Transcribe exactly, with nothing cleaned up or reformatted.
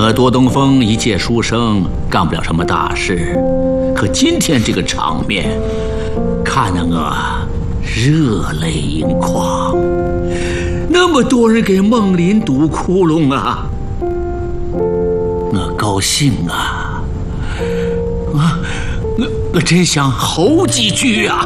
我多东风一介书生，干不了什么大事，可今天这个场面，看得我热泪盈眶。那么多人给孟林堵窟窿啊，我高兴啊！我我我真想吼几句啊！